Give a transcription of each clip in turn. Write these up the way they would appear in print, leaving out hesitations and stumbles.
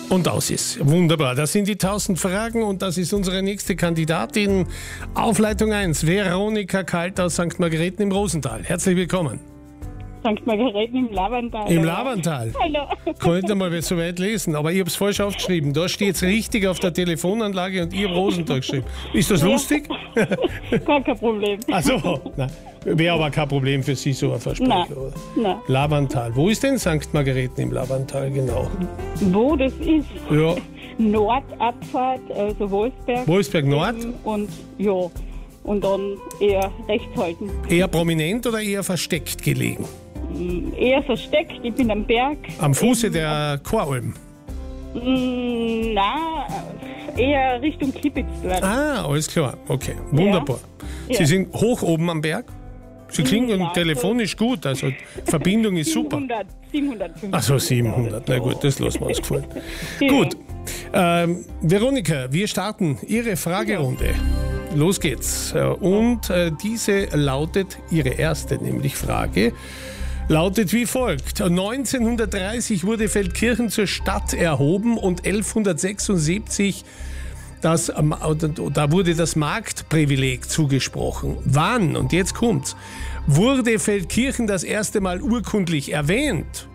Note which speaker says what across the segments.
Speaker 1: Und aus ist. Wunderbar. Das sind die 1000 Fragen und das ist unsere nächste Kandidatin. Auf Leitung 1, Veronika Kalt aus St. Margareten im Rosental. Herzlich willkommen.
Speaker 2: St. Margareten im Lavantal.
Speaker 1: Im Lavantal?
Speaker 2: Hallo.
Speaker 1: Kann ich nicht mal so weit lesen, aber ich habe es falsch aufgeschrieben. Da steht es richtig auf der Telefonanlage und ich habe Rosental geschrieben. Ist das lustig?
Speaker 2: Gar kein Problem.
Speaker 1: Ach so, nein. Wäre aber kein Problem für Sie, so ein Versprecher, oder?
Speaker 2: Nein.
Speaker 1: Lavantal. Wo ist denn St. Margareten im Lavantal genau?
Speaker 2: Wo das ist?
Speaker 1: Ja,
Speaker 2: Nordabfahrt, also Wolfsberg.
Speaker 1: Wolfsberg Nord.
Speaker 2: Und ja, und dann eher rechts halten.
Speaker 1: Eher prominent oder eher versteckt gelegen?
Speaker 2: Eher versteckt, ich bin am Berg.
Speaker 1: Am Fuße der Choralm.
Speaker 2: Nein, eher Richtung Klippitz.
Speaker 1: Ah, alles klar. Okay, wunderbar.
Speaker 2: Ja.
Speaker 1: Sie sind hoch oben am Berg? Sie klingen
Speaker 2: Ja,
Speaker 1: telefonisch gut, also Verbindung ist super.
Speaker 2: 750.
Speaker 1: Ach so, 700. Na gut, das lassen wir uns gefallen.
Speaker 2: Ja.
Speaker 1: Gut. Veronika, wir starten Ihre Fragerunde. Los geht's. Und diese lautet, Ihre erste nämlich Frage, lautet wie folgt. 1930 wurde Feldkirchen zur Stadt erhoben und 1176 da wurde das Marktprivileg zugesprochen. Wann, und jetzt kommt's, wurde Feldkirchen das erste Mal urkundlich erwähnt?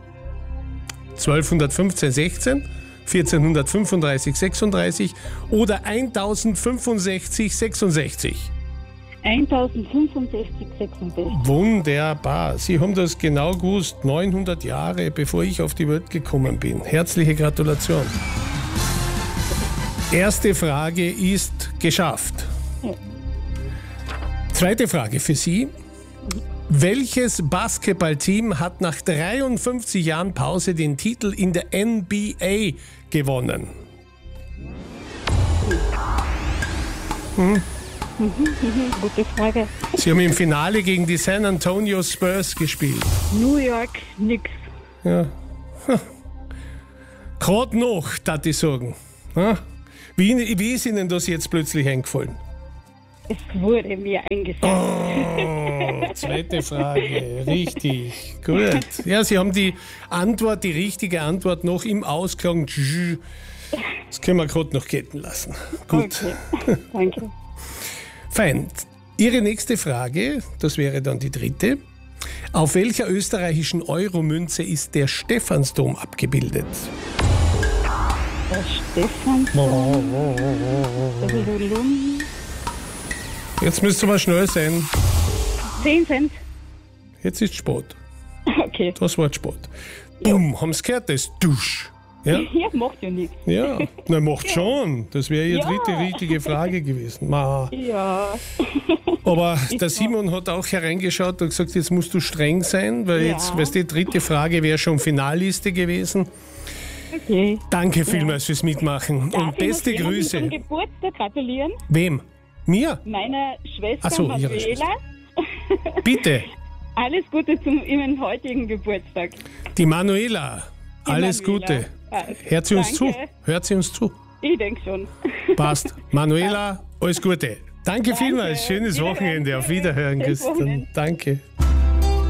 Speaker 1: 1215, 16, 1435, 36 oder 1065, 66?
Speaker 2: 1065, 66.
Speaker 1: Wunderbar. Sie haben das genau gewusst, 900 Jahre bevor ich auf die Welt gekommen bin. Herzliche Gratulation. Erste Frage ist geschafft. Zweite Frage für Sie. Welches Basketballteam hat nach 53 Jahren Pause den Titel in der NBA gewonnen?
Speaker 2: Gute Frage.
Speaker 1: Sie haben im Finale gegen die San Antonio Spurs gespielt.
Speaker 2: New York, nix.
Speaker 1: Ja. Gerade noch, darf ich sagen. Wie ist Ihnen das jetzt plötzlich eingefallen?
Speaker 2: Es wurde mir eingesagt.
Speaker 1: Oh, zweite Frage. Richtig. Gut. Ja, Sie haben die richtige Antwort noch im Ausklang. Das können wir gerade noch gelten lassen. Gut.
Speaker 2: Okay. Danke.
Speaker 1: Fein. Ihre nächste Frage, das wäre dann die dritte. Auf welcher österreichischen Euromünze ist der Stephansdom abgebildet?
Speaker 2: Der Stefan.
Speaker 1: Jetzt müsst ihr mal schnell sein.
Speaker 2: 10 Cent.
Speaker 1: Jetzt ist Sport.
Speaker 2: Okay.
Speaker 1: Das war Sport. Bumm, haben Sie gehört, das Dusch. Ja,
Speaker 2: Ja, macht ja nichts.
Speaker 1: ja. Na, macht schon. Das wäre Ihre
Speaker 2: Ja.
Speaker 1: dritte richtige Frage gewesen.
Speaker 2: Ja.
Speaker 1: Aber der Simon hat auch hereingeschaut und gesagt, jetzt musst du streng sein, weil
Speaker 2: Ja.
Speaker 1: jetzt, weißt du, die dritte Frage wäre schon Finalliste gewesen.
Speaker 2: Okay.
Speaker 1: Danke vielmals fürs Mitmachen
Speaker 2: Darf
Speaker 1: und
Speaker 2: ich
Speaker 1: beste
Speaker 2: noch jemandem
Speaker 1: Grüße.
Speaker 2: zum Geburtstag gratulieren?
Speaker 1: Wem? Mir?
Speaker 2: Meiner Schwester
Speaker 1: Ach so, Ihre
Speaker 2: Manuela.
Speaker 1: Bitte.
Speaker 2: Alles Gute zum ihrem heutigen Geburtstag.
Speaker 1: Die Manuela. Alles
Speaker 2: Manuela.
Speaker 1: Gute. Hört sie uns zu?
Speaker 2: Danke.
Speaker 1: Hört sie uns zu?
Speaker 2: Ich denke schon.
Speaker 1: Passt. Manuela, alles Gute. Danke vielmals. Schönes
Speaker 2: Wiederhören.
Speaker 1: Wochenende. Auf Wiederhören,
Speaker 2: Schönes
Speaker 1: Christian.
Speaker 2: Wochenende.
Speaker 1: Danke.